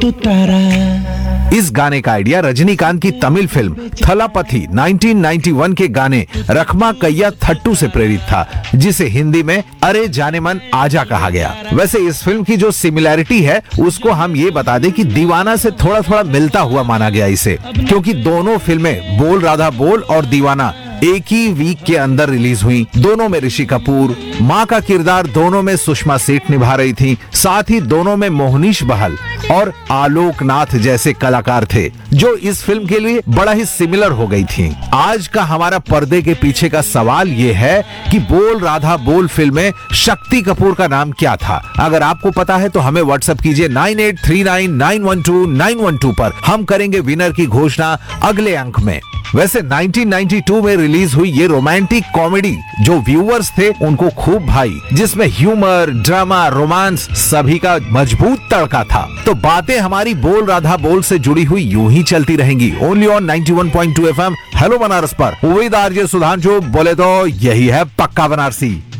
इस गाने का आइडिया रजनीकांत की तमिल फिल्म थलापथी 1991 के गाने रखमा कैया थट्टू से प्रेरित था, जिसे हिंदी में अरे जाने मन आजा कहा गया। वैसे इस फिल्म की जो सिमिलैरिटी है उसको हम ये बता दें कि दीवाना से थोड़ा थोड़ा मिलता हुआ माना गया इसे, क्योंकि दोनों फिल्में बोल राधा बोल और दीवाना एक ही वीक के अंदर रिलीज हुई। दोनों में ऋषि कपूर, माँ का किरदार दोनों में सुषमा सेठ निभा रही थी, साथ ही दोनों में मोहनीश बहल और आलोक नाथ जैसे कलाकार थे, जो इस फिल्म के लिए बड़ा ही सिमिलर हो गई थी। आज का हमारा पर्दे के पीछे का सवाल ये है कि बोल राधा बोल फिल्म में शक्ति कपूर का नाम क्या था। अगर आपको पता है तो हमें व्हाट्सएप कीजिए 9839912912 पर। हम करेंगे विनर की घोषणा अगले अंक में। वैसे 1992 में रिलीज हुई ये रोमांटिक कॉमेडी जो व्यूअर्स थे उनको खूब भाई, जिसमें ह्यूमर, ड्रामा, रोमांस सभी का मजबूत तड़का था। तो बातें हमारी बोल राधा बोल से जुड़ी हुई यूं ही चलती रहेंगी only on 91.2 FM hello Banaras पर। विद आरजे सुधांशु बोले तो यही है पक्का बनारसी।